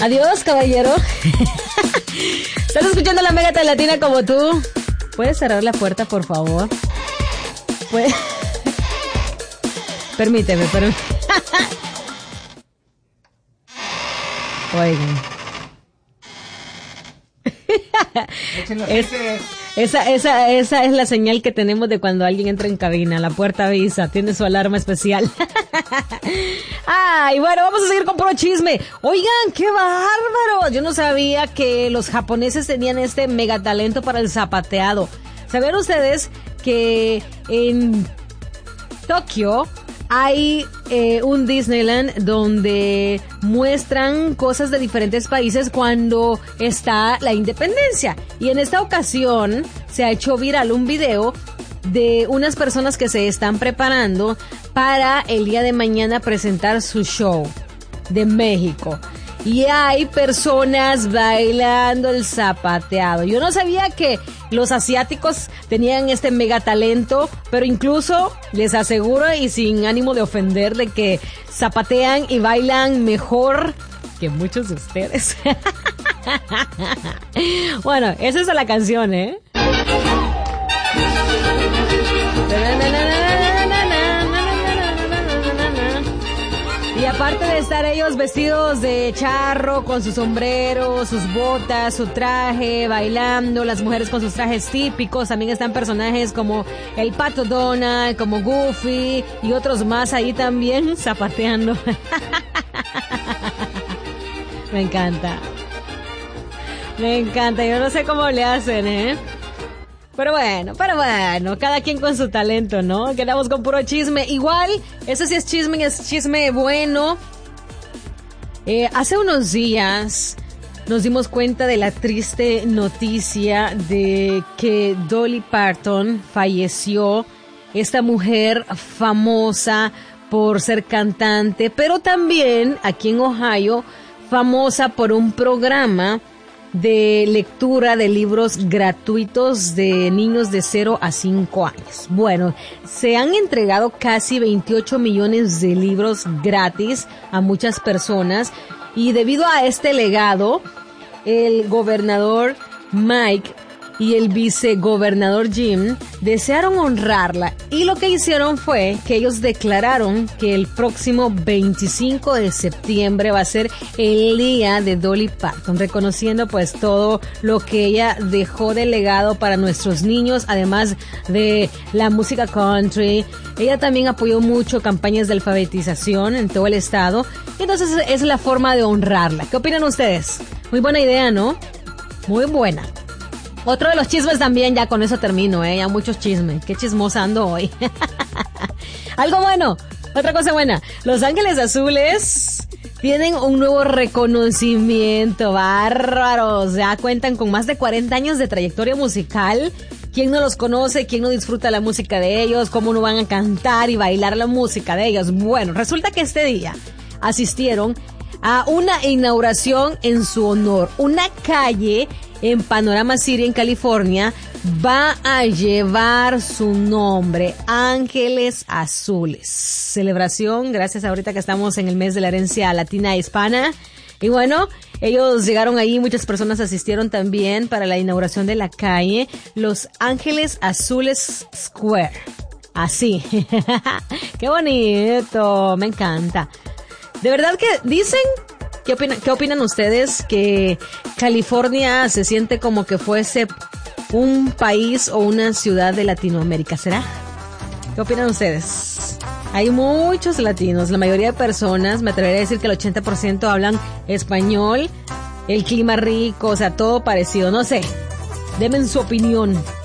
Adiós, caballero. ¿Estás escuchando la Mega Tan Latina como tú? ¿Puedes cerrar la puerta, por favor? Permíteme. Oigan. Esa es la señal que tenemos de cuando alguien entra en cabina. La puerta avisa, tiene su alarma especial. Ay, bueno, vamos a seguir con puro chisme. Oigan, qué bárbaro. Yo no sabía que los japoneses tenían este mega talento para el zapateado. ¿Sabían ustedes que en Tokio hay un Disneyland donde muestran cosas de diferentes países cuando está la independencia? Y en esta ocasión se ha hecho viral un video de unas personas que se están preparando para el día de mañana presentar su show de México. Y hay personas bailando el zapateado. Yo no sabía que los asiáticos tenían este mega talento, pero incluso les aseguro y sin ánimo de ofender de que zapatean y bailan mejor que muchos de ustedes. Bueno, esa es la canción, ¿eh? Y aparte de estar ellos vestidos de charro, con su sombrero, sus botas, su traje, bailando, las mujeres con sus trajes típicos, también están personajes como el Pato Donald, como Goofy y otros más ahí también zapateando. Me encanta, yo no sé cómo le hacen, ¿eh? Pero bueno, cada quien con su talento, ¿no? Quedamos con puro chisme. Igual, eso sí es chisme bueno. Hace unos días nos dimos cuenta de la triste noticia de que Dolly Parton falleció. Esta mujer famosa por ser cantante, pero también aquí en Ohio, famosa por un programa de lectura de libros gratuitos de niños de 0 a 5 años. Bueno, se han entregado casi 28 millones de libros gratis a muchas personas y debido a este legado, el gobernador Mike y el vicegobernador Jim desearon honrarla y lo que hicieron fue que ellos declararon que el próximo 25 de septiembre va a ser el día de Dolly Parton, reconociendo pues todo lo que ella dejó de legado para nuestros niños, además de la música country. Ella también apoyó mucho campañas de alfabetización en todo el estado, entonces es la forma de honrarla. ¿Qué opinan ustedes? Muy buena idea, ¿no? Muy buena. Otro de los chismes también, ya con eso termino, ya muchos chismes. Qué chismosa ando hoy. Algo bueno, otra cosa buena. Los Ángeles Azules tienen un nuevo reconocimiento, bárbaros. Ya cuentan con más de 40 años de trayectoria musical. ¿Quién no los conoce? ¿Quién no disfruta la música de ellos? ¿Cómo no van a cantar y bailar la música de ellos? Bueno, resulta que este día asistieron a una inauguración en su honor. Una calle en Panorama City, en California, va a llevar su nombre, Ángeles Azules. Celebración, gracias ahorita que estamos en el mes de la herencia latina hispana. Y bueno, ellos llegaron ahí, muchas personas asistieron también para la inauguración de la calle, Los Ángeles Azules Square. Así. Qué bonito, me encanta. De verdad que dicen... ¿Qué opinan ustedes? Que California se siente como que fuese un país o una ciudad de Latinoamérica, ¿será? ¿Qué opinan ustedes? Hay muchos latinos, la mayoría de personas, me atrevería a decir que el 80% hablan español, el clima rico, o sea, todo parecido, no sé. Denme su opinión.